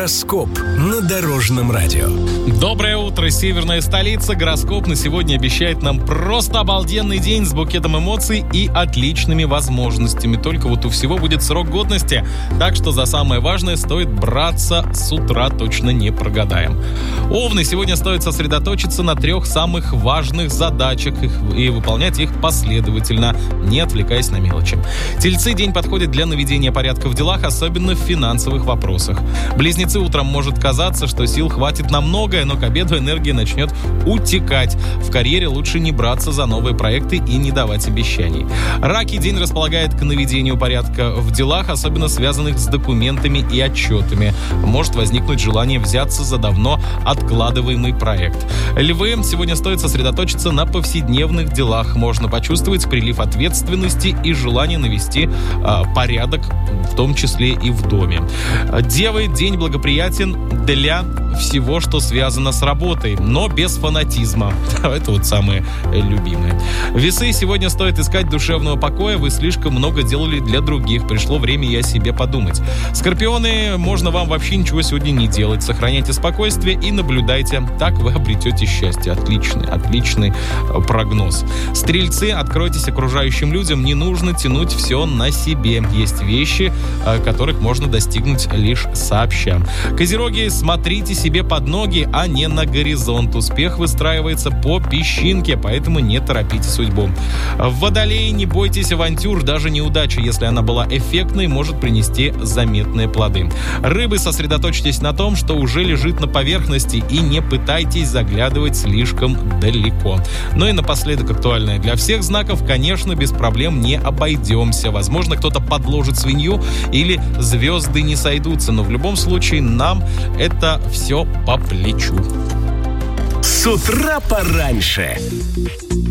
Гороскоп на Дорожном радио. Доброе утро, северная столица. Гороскоп на сегодня обещает нам просто обалденный день с букетом эмоций и отличными возможностями. Только вот у всего будет срок годности, так что за самое важное стоит браться с утра, точно не прогадаем. Овны, сегодня стоит сосредоточиться на 3 самых важных задачах и выполнять их последовательно, не отвлекаясь на мелочи. Тельцы, день подходит для наведения порядка в делах, особенно в финансовых вопросах. Близнецы, утром может казаться, что сил хватит на многое, но к обеду энергия начнет утекать. В карьере лучше не браться за новые проекты и не давать обещаний. Раки, день располагает к наведению порядка в делах, особенно связанных с документами и отчетами. Может возникнуть желание взяться за давно откладываемый проект. Львы, сегодня стоит сосредоточиться на повседневных делах. Можно почувствовать прилив ответственности и желание навести порядок, в том числе и в доме. Девы, день благоприятен для всего, что связано с работой, но без фанатизма. Это вот самые любимые. Весы, сегодня стоит искать душевного покоя. Вы слишком много делали для других. Пришло время и о себе подумать. Скорпионы, можно вам вообще ничего сегодня не делать. Сохраняйте спокойствие и наблюдайте. Так вы обретете счастье. Отличный прогноз. Стрельцы, откройтесь окружающим людям. Не нужно тянуть все на себе. Есть вещи, которых можно достигнуть лишь сообща. Козероги, смотрите себе под ноги, а не на горизонт. Успех выстраивается по песчинке, поэтому не торопите судьбу. Водолеи, не бойтесь авантюр. Даже неудача, если она была эффектной, может принести заметные плоды. Рыбы, сосредоточьтесь на том, что уже лежит на поверхности, и не пытайтесь заглядывать слишком далеко. Ну и напоследок актуальное для всех знаков, конечно, без проблем не обойдемся. Возможно, кто-то подложит свинью или звезды не сойдутся, но в любом случае нам это все по плечу. С утра пораньше.